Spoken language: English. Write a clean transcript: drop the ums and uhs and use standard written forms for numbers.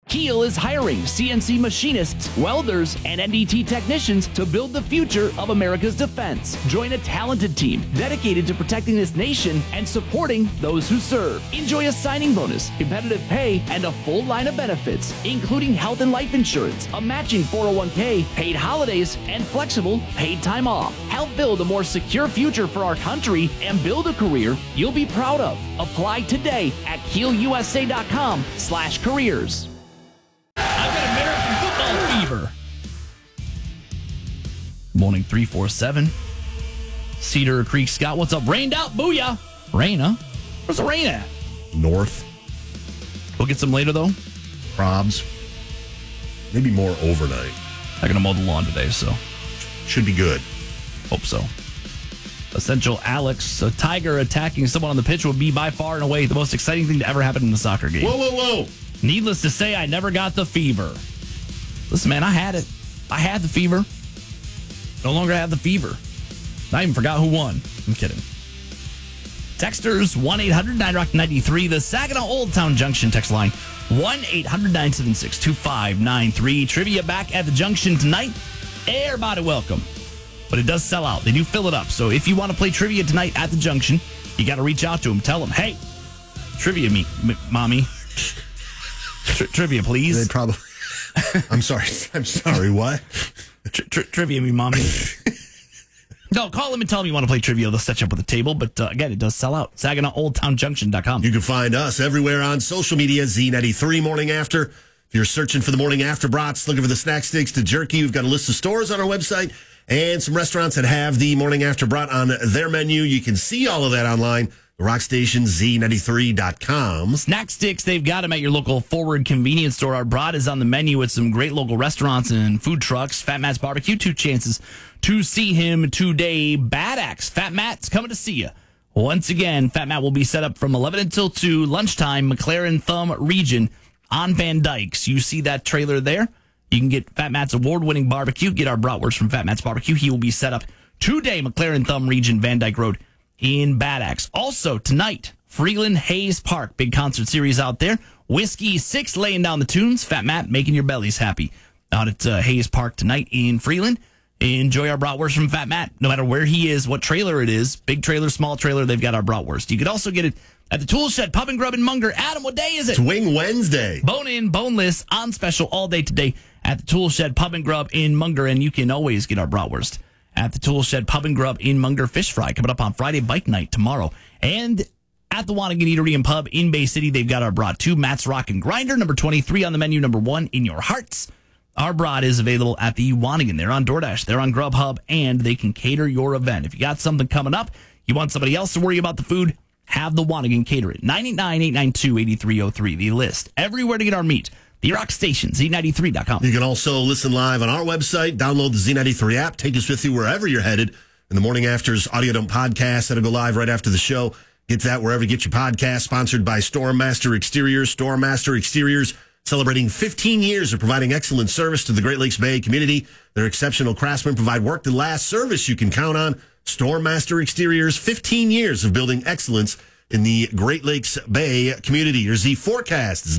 Kiel is hiring CNC machinists, welders, and NDT technicians to build the future of America's defense. Join a talented team dedicated to protecting this nation and supporting those who serve. Enjoy a signing bonus, competitive pay, and a full line of benefits, including health and life insurance, a matching 401k, paid holidays, and flexible paid time off. Help build a more secure future for our country and build a career you'll be proud of. Apply today at KielUSA.com/careers. I've got American football fever. Morning 347. Cedar Creek, Scott. What's up? Rained out. Booyah. Rain, huh? Where's the rain at? North. We'll get some later, though. Probs. Maybe more overnight. I'm going to mow the lawn today, so. Should be good. Hope so. Essential Alex, a tiger attacking someone on the pitch would be by far and away the most exciting thing to ever happen in a soccer game. Whoa, whoa, whoa. Needless to say, I never got the fever. Listen, man, I had it. I had the fever. No longer have the fever. I even forgot who won. I'm kidding. Texters 1-800-9ROCK-93. The Saginaw Old Town Junction text line 1-800-976-2593. Trivia back at the Junction tonight. Everybody welcome. But it does sell out. They do fill it up. So if you want to play trivia tonight at the Junction, you got to reach out to them. Tell them, hey, trivia me, mommy. Trivia, please. They probably. I'm sorry. What? Trivia me, mommy. No, call them and tell them you want to play trivia. They'll set you up with a table. But again, it does sell out. SaginawOldTownJunction.com. You can find us everywhere on social media. Z93 Morning After. If you're searching for the Morning After brats, looking for the snack sticks to jerky, we've got a list of stores on our website and some restaurants that have the Morning After brat on their menu. You can see all of that online. The Rock Station, Z93.com. Snack sticks, they've got them at your local Forward convenience store. Our brat is on the menu with some great local restaurants and food trucks. Fat Matt's Barbecue, 2 chances to see him today. Bad Axe, Fat Matt's coming to see you. Once again, Fat Matt will be set up from 11 until 2, lunchtime, McLaren Thumb Region on Van Dykes. You see that trailer there? You can get Fat Matt's award-winning barbecue. Get our bratwurst from Fat Matt's Barbecue. He will be set up today, McLaren Thumb Region, Van Dyke Road in Bad Axe. Also, tonight, Freeland Hayes Park. Big concert series out there. Whiskey 6 laying down the tunes. Fat Matt making your bellies happy out at Hayes Park tonight in Freeland. Enjoy our bratwurst from Fat Matt. No matter where he is, what trailer it is, big trailer, small trailer, they've got our bratwurst. You could also get it at the Tool Shed Pub and Grub in Munger. Adam, what day is it? It's Wing Wednesday. Bone in, boneless, on special all day today at the Tool Shed Pub and Grub in Munger. And you can always get our bratwurst at the Tool Shed Pub and Grub in Munger. Fish fry coming up on Friday, bike night tomorrow. And at the Wanigan Eatery and Pub in Bay City, they've got our brat too. Matt's Rock and Grinder, number 23 on the menu, number 1 in your hearts. Our brat is available at the Wanigan. They're on DoorDash, they're on Grubhub, and they can cater your event. If you got something coming up, you want somebody else to worry about the food, have the Wanigan cater it. 989-892-8303, the list. Everywhere to get our meat. The Rock Station, Z93.com. You can also listen live on our website, download the Z93 app, take us with you wherever you're headed. And the Morning After's Audio Dump podcast that'll go live right after the show. Get that wherever you get your podcast, sponsored by Stormmaster Exteriors. Stormmaster Exteriors, celebrating 15 years of providing excellent service to the Great Lakes Bay community. Their exceptional craftsmen provide work that lasts, service you can count on. Stormmaster Exteriors, 15 years of building excellence in the Great Lakes Bay community. Your Z forecast is